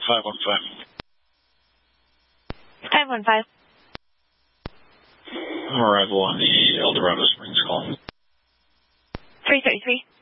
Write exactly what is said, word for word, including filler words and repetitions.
five one five. five one five. Arrival on the El Dorado Springs call. three thirty-three.